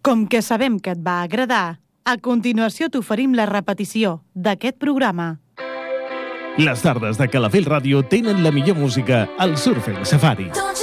Com que sabem que et va agradar, a continuació t'oferim la repetició d'aquest programa. Les tardes de Calafell Ràdio tenen la millor música al Surfing Safari.